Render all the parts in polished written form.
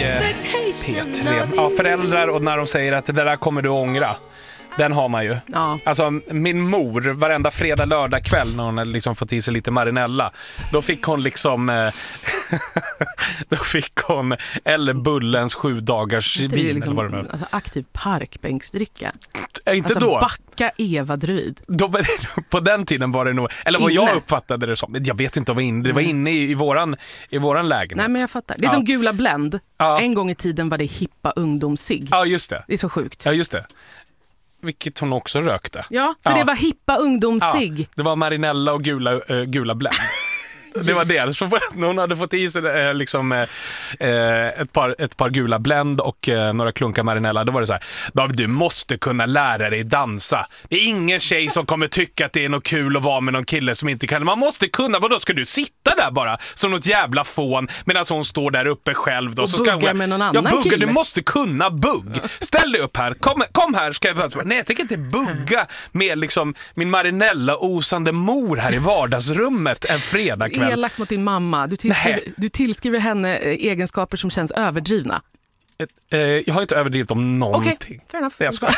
P3. Ja, föräldrar och när de säger att det där kommer du ångra. Den har man ju. Ja. Alltså min mor, varenda fredag, lördag kväll när hon hade liksom fått i sig lite marinella, då fick hon liksom då fick hon eller Bullens 7 dagars vin liksom, eller vad det var. alltså, aktiv parkbänksdricka. Inte alltså, då. Backa Eva Druid. Då, på den tiden var det nog, eller vad jag uppfattade det som. Jag vet inte om det var inne i våran lägenhet. Nej, men jag fattar. Det är som Gula Blend. Ja. En gång i tiden var det hippa ungdomssig. Ja, just det. Det är så sjukt. Ja, just det. Vilket hon också rökte. Ja, för det var hippa ungdomssig. Ja, det var marinella och gula Blend. Det var det. Så hon hade fått i sig liksom, ett par gula Blend och några klunkar marinella. Då var det så här: David, du måste kunna lära dig dansa. Det är ingen tjej som kommer tycka att det är något kul att vara med någon kille som inte kan. Man måste kunna. Vadå, ska du sitta där bara som något jävla fån medan hon står där uppe själv då? Och så ska bugga med någon annan kille. Du måste kunna bugg. Ställ dig upp här. Kom här. Ska jag... Nej, jag tänker inte bugga med liksom min marinella osande mor här i vardagsrummet en fredagkväll. Elak mot din mamma. Du tillskriver henne egenskaper som känns överdrivna. Jag har inte överdrivit om någonting. Okej, fair enough. Jag ska.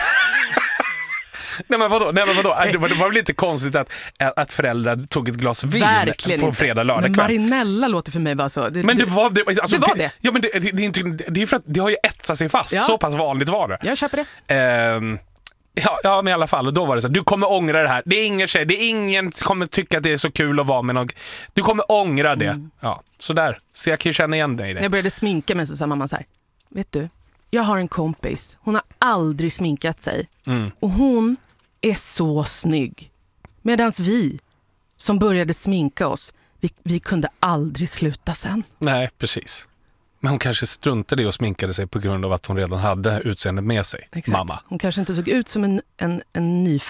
Nej men vadå? Det var väl inte konstigt att föräldrar tog ett glas vin på fredag, lördag kväll. Men marinella låter för mig bara så. Men det var det. Alltså, det var det. Ja, men det är för att det har ju etsat sig fast. Ja. Så pass vanligt var det. Jag köper det. Ja, men i alla fall. Och då var det så här: du kommer ångra det här. Det är ingen tjej. Ingen kommer tycka att det är så kul att vara med någon. Du kommer ångra det. Ja, så där. Så jag kan ju känna igen dig i det. Jag började sminka mig, så sa mamma så här: vet du, jag har en kompis. Hon har aldrig sminkat sig. Och hon är så snygg. Medans vi som började sminka oss, vi kunde aldrig sluta sen. Nej, precis. Men hon kanske struntade i och sminkade sig på grund av att hon redan hade utseendet med sig. Exakt. Mamma. Hon kanske inte såg ut som en ny